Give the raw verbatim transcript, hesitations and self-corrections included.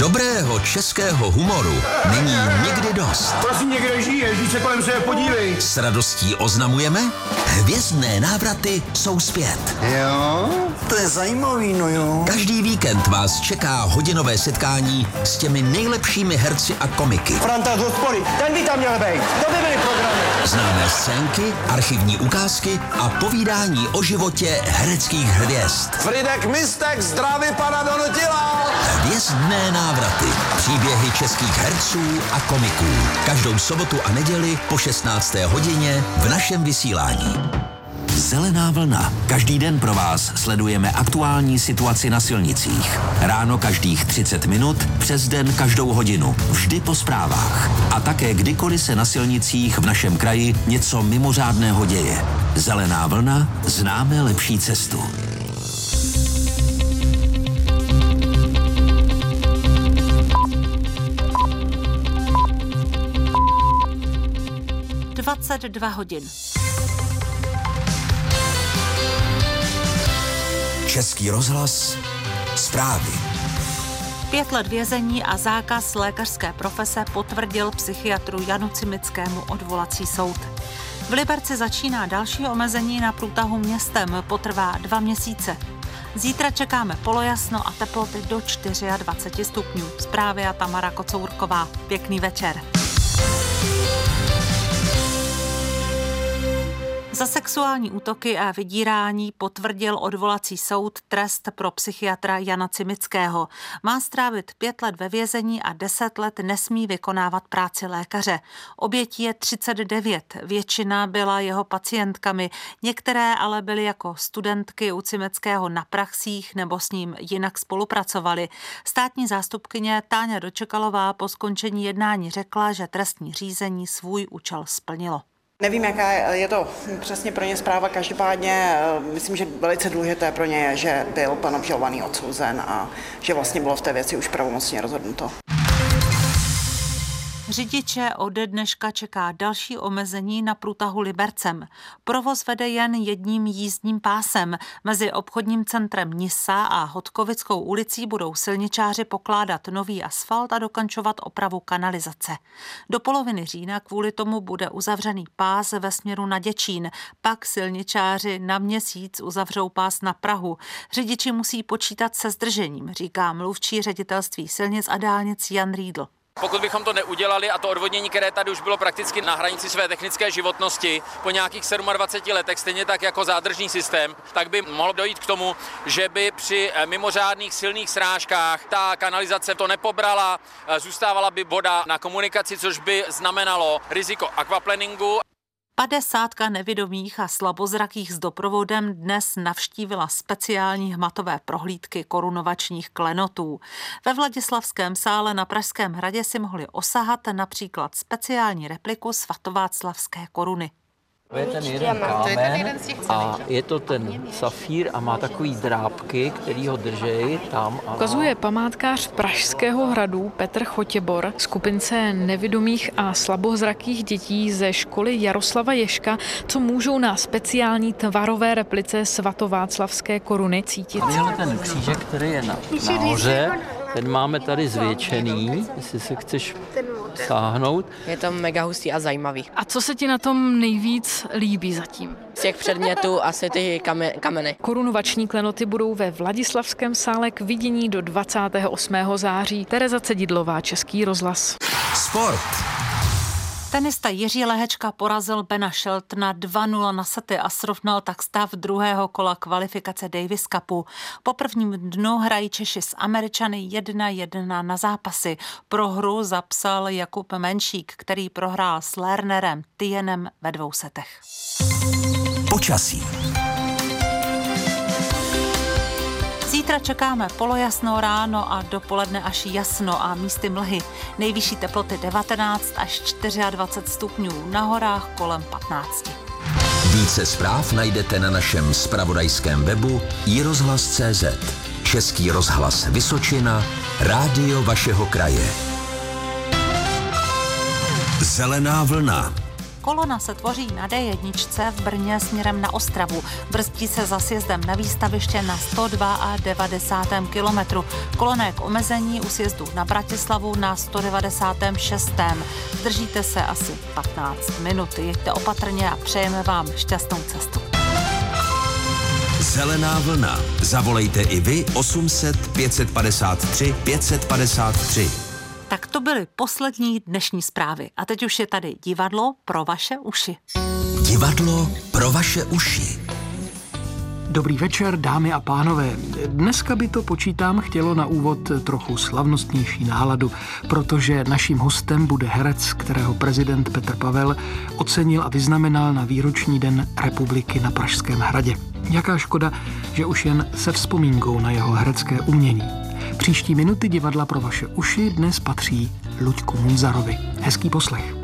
Dobrého českého humoru není nikdy dost. Prosím, někde žije, žij se kolem sebe podívej. S radostí oznamujeme, hvězdné návraty jsou zpět. Jo, to je zajímavý, no jo. Každý víkend vás čeká hodinové setkání s těmi nejlepšími herci a komiky. Franta z hospody, ten by tam měl být. To by byly programy. Známé scénky, archivní ukázky a povídání o životě hereckých hvězd. Fridek Mistek zdraví pana Donutila. Hvězdné návraty. Příběhy českých herců a komiků. Každou sobotu a neděli po šestnácté hodině v našem vysílání. Zelená vlna. Každý den pro vás sledujeme aktuální situaci na silnicích. Ráno každých třicet minut, přes den každou hodinu. Vždy po zprávách. A také kdykoliv se na silnicích v našem kraji něco mimořádného děje. Zelená vlna. Známe lepší cestu. dvacet dva hodin. Český rozhlas. Zprávy. Pět let vězení a zákaz lékařské profese potvrdil psychiatru Janu Cimickému odvolací soud. V Liberci začíná další omezení na průtahu městem, potrvá dva měsíce. Zítra čekáme polojasno a teploty do dvacet čtyři stupňů. Zprávy a Tamara Kocourková. Pěkný večer. Za sexuální útoky a vydírání potvrdil odvolací soud trest pro psychiatra Jana Cimického. Má strávit pět let ve vězení a deset let nesmí vykonávat práci lékaře. Obětí je třicet devět, většina byla jeho pacientkami, některé ale byly jako studentky u Cimického na praxích nebo s ním jinak spolupracovali. Státní zástupkyně Táňa Dočekalová po skončení jednání řekla, že trestní řízení svůj účel splnilo. Nevím, jaká je to přesně pro ně zpráva, každopádně myslím, že velice důležité pro ně je, že byl pan obžalovaný odsouzen a že vlastně bylo v té věci už pravomocně rozhodnuto. Řidiče ode dneška čeká další omezení na průtahu Libercem. Provoz vede jen jedním jízdním pásem. Mezi obchodním centrem Nisa a Hodkovickou ulicí budou silničáři pokládat nový asfalt a dokončovat opravu kanalizace. Do poloviny října kvůli tomu bude uzavřený pás ve směru na Děčín. Pak silničáři na měsíc uzavřou pás na Prahu. Řidiči musí počítat se zdržením, říká mluvčí ředitelství silnic a dálnic Jan Riedl. Pokud bychom to neudělali a to odvodnění, které tady už bylo prakticky na hranici své technické životnosti po nějakých dvaceti sedmi letech, stejně tak jako zádržný systém, tak by mohlo dojít k tomu, že by při mimořádných silných srážkách ta kanalizace to nepobrala, zůstávala by voda na komunikaci, což by znamenalo riziko aquaplaningu. Padesátka nevidomých a slabozrakých s doprovodem dnes navštívila speciální hmatové prohlídky korunovačních klenotů. Ve Vladislavském sále na Pražském hradě si mohli osahat například speciální repliku svatováclavské koruny. To je ten jeden kámen a je to ten safír a má takový drápky, který ho držejí tam. A... Ukazuje památkář Pražského hradu Petr Chotěbor skupince nevidomých a slabozrakých dětí ze školy Jaroslava Ježka, co můžou na speciální tvarové replice svatováclavské koruny cítit. Tohle ten křížek, který je na, nahoře, ten máme tady zvětšený, jestli se chceš sáhnout. Je to mega hustý a zajímavý. A co se ti na tom nejvíc líbí zatím? Z těch předmětů asi ty kameny. Korunovační klenoty budou ve Vladislavském sále k vidění do dvacátého osmého září. Tereza Cedidlová, Český rozhlas. Sport. Tenista Jiří Lehečka porazil Bena Sheltona dva nula na sety a srovnal tak stav druhého kola kvalifikace Davis Cupu. Po prvním dnu hrají Češi s Američany jedna jedna na zápasy. Pro hru zapsal Jakub Menšík, který prohrál s Lernerem Tienem ve dvou setech. Počasí. Zítra čekáme polojasno ráno a dopoledne až jasno a místy mlhy. Nejvyšší teploty devatenáct až dvacet čtyři stupňů, na horách kolem patnáct. Více zpráv najdete na našem zpravodajském webu i rozhlas tečka cé zet. Český rozhlas Vysočina, rádio vašeho kraje. Zelená vlna. Kolona se tvoří na D jedna v Brně směrem na Ostravu. Brzdí se za sjezdem na výstaviště na sto devadesátém druhém kilometru. Kolona je k omezení u sjezdu na Bratislavu na sto devadesátém šestém Držíte se asi patnáct minut. Jeďte opatrně a přejeme vám šťastnou cestu. Zelená vlna. Zavolejte i vy osm set pět padesát tři pět padesát tři. Tak to byly poslední dnešní zprávy. A teď už je tady divadlo pro vaše uši. Divadlo pro vaše uši. Dobrý večer, dámy a pánové. Dneska by to, počítám, chtělo na úvod trochu slavnostnější náladu, protože naším hostem bude herec, kterého prezident Petr Pavel ocenil a vyznamenal na výroční den republiky na Pražském hradě. Jaká škoda, že už jen se vzpomínkou na jeho herecké umění. Příští minuty divadla pro vaše uši dnes patří Luďku Munzarovi. Hezký poslech.